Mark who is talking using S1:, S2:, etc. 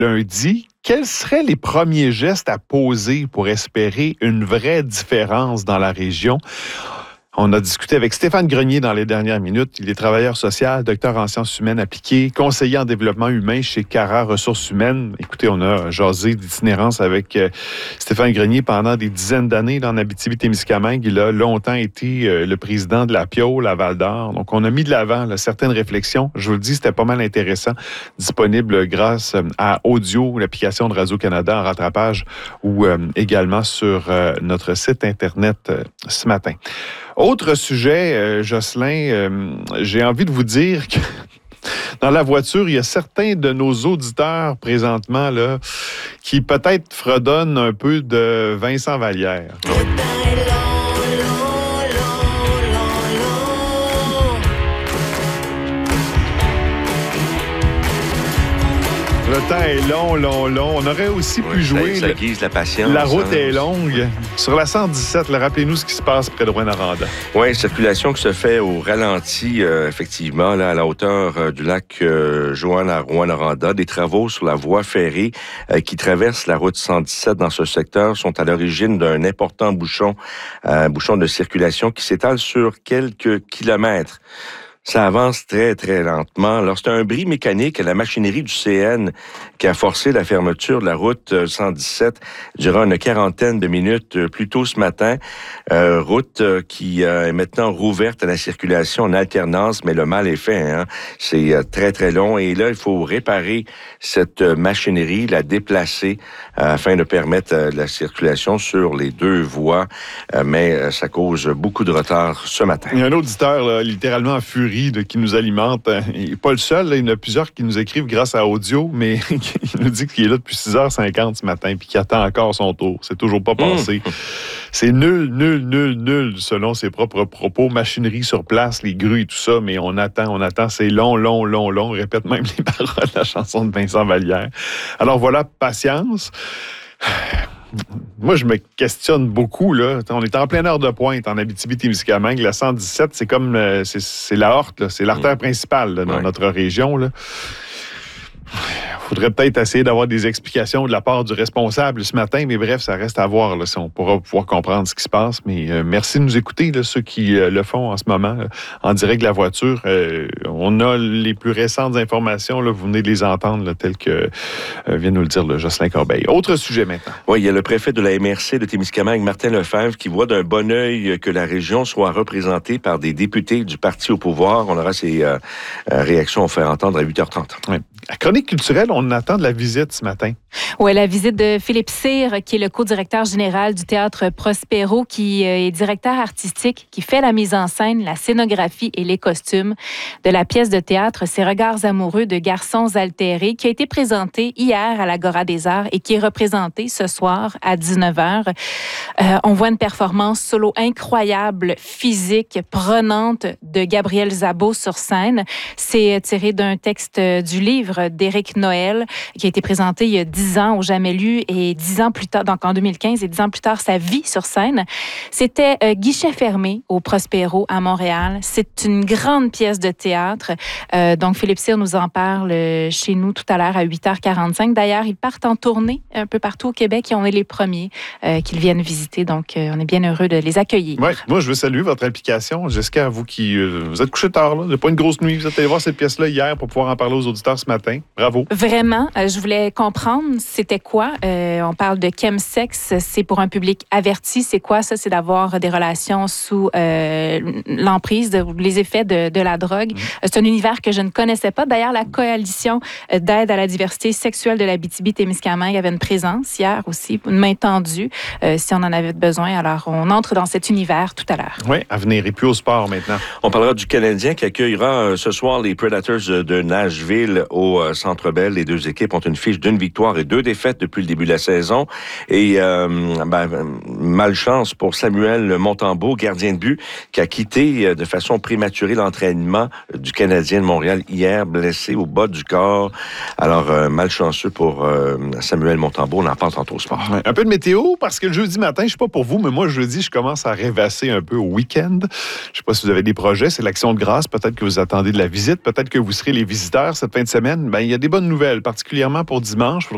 S1: lundi, quels seraient les premiers gestes à poser pour espérer une vraie différence dans la région? On a discuté avec Stéphane Grenier dans les dernières minutes. Il est travailleur social, docteur en sciences humaines appliquées, conseiller en développement humain chez Cara Ressources humaines. Écoutez, on a jasé d'itinérance avec Stéphane Grenier pendant des dizaines d'années dans Abitibi-Témiscamingue. Il a longtemps été le président de la PIO, la Val-d'Or. Donc, on a mis de l'avant certaines réflexions. Je vous le dis, c'était pas mal intéressant. Disponible grâce à Audio, l'application de Radio-Canada en rattrapage ou également sur notre site Internet ce matin. Autre sujet, Jocelyn, j'ai envie de vous dire que dans la voiture, il y a certains de nos auditeurs présentement là, qui peut-être fredonnent un peu de Vincent Vallière. Le temps est long. On aurait aussi pu jouer...
S2: Ça guise la patience.
S1: La route est longue. Sur la 117, rappelez-nous ce qui se passe près de Rouyn-Noranda.
S2: Oui, circulation qui se fait au ralenti, effectivement, là, à la hauteur du lac Joanne à Rouyn-Noranda. Des travaux sur la voie ferrée qui traverse la route 117 dans ce secteur sont à l'origine d'un important bouchon de circulation qui s'étale sur quelques kilomètres. Ça avance très, très lentement. Alors, c'est un bris mécanique à la machinerie du CN qui a forcé la fermeture de la route 117 durant une quarantaine de minutes plus tôt ce matin. Route qui est maintenant rouverte à la circulation en alternance, mais le mal est fait. Hein? C'est très, très long. Et là, il faut réparer cette machinerie, la déplacer afin de permettre la circulation sur les deux voies. Mais ça cause beaucoup de retard ce matin.
S1: Il y a un auditeur, là, littéralement en furie, qui nous alimente. Il n'est pas le seul. Là. Il y en a plusieurs qui nous écrivent grâce à Audio, mais il nous dit qu'il est là depuis 6h50 ce matin puis qu'il attend encore son tour. C'est toujours pas passé. C'est nul, selon ses propres propos. Machinerie sur place, les grues et tout ça, mais on attend. C'est long. On répète même les paroles de la chanson de Vincent Vallière. Alors voilà, patience. Moi, je me questionne beaucoup, là. On est en pleine heure de pointe en Abitibi-Témiscamingue. La 117, c'est comme... c'est la horte, là. C'est l'artère principale là, dans notre région, là. Il faudrait peut-être essayer d'avoir des explications de la part du responsable ce matin, mais bref, ça reste à voir là, si on pourra pouvoir comprendre ce qui se passe. Mais merci de nous écouter, là, ceux qui le font en ce moment, en direct de la voiture. On a les plus récentes informations, là, vous venez de les entendre, là, telles que vient nous le dire Jocelyn Corbeil. Autre sujet maintenant.
S2: Oui, il y a le préfet de la MRC de Témiscamingue, Martin Lefebvre, qui voit d'un bon œil que la région soit représentée par des députés du parti au pouvoir. On aura ses réactions à faire entendre à 8h30.
S1: Oui. À Chronique culturelle, on attend de la visite ce matin.
S3: Oui, la visite de Philippe Cyr, qui est le co-directeur général du Théâtre Prospero, qui est directeur artistique, qui fait la mise en scène, la scénographie et les costumes de la pièce de théâtre Ces regards amoureux de garçons altérés, qui a été présentée hier à l'Agora des Arts et qui est représentée ce soir à 19h. On voit une performance solo incroyable, physique, prenante de Gabriel Szabó sur scène. C'est tiré d'un texte du livre d'Éric Noël, qui a été présenté il y a 10 ans au Jamais lu et 10 ans plus tard, donc en 2015, et 10 ans plus tard, sa vie sur scène. C'était guichet fermé au Prospero à Montréal. C'est une grande pièce de théâtre. Donc, Philippe Cyr nous en parle chez nous tout à l'heure à 8h45. D'ailleurs, ils partent en tournée un peu partout au Québec et on est les premiers qu'ils viennent visiter. Donc, on est bien heureux de les accueillir.
S1: Oui, moi, je veux saluer votre implication. Jessica, vous qui vous êtes couché tard, là. Vous n'avez pas une grosse nuit. Vous êtes allé voir cette pièce-là hier pour pouvoir en parler aux auditeurs ce matin. Bravo.
S3: Vraiment, je voulais comprendre c'était quoi. On parle de chemsex, c'est pour un public averti. C'est quoi ça? C'est d'avoir des relations sous l'emprise, les effets de la drogue. C'est un univers que je ne connaissais pas. D'ailleurs, la coalition d'aide à la diversité sexuelle de l'Abitibi-Témiscamingue avait une présence hier aussi, une main tendue, si on en avait besoin. Alors, on entre dans cet univers tout à l'heure.
S1: Oui, à venir. Et puis au sport maintenant.
S2: On parlera du Canadien qui accueillera ce soir les Predators de Nashville au Centre Bell. Les deux équipes ont une fiche d'une victoire et 2 défaites depuis le début de la saison. Et malchance pour Samuel Montembeault, gardien de but, qui a quitté de façon prématurée l'entraînement du Canadien de Montréal hier, blessé au bas du corps. Alors, malchanceux pour Samuel Montembeault. On en parle tantôt au sport.
S1: Ouais, un peu de météo, parce que le jeudi matin, je ne sais pas pour vous, mais moi, jeudi, je commence à rêvasser un peu au week-end. Je ne sais pas si vous avez des projets. C'est l'Action de grâce. Peut-être que vous attendez de la visite. Peut-être que vous serez les visiteurs cette fin de semaine. Il y a des bonnes nouvelles, particulièrement pour dimanche.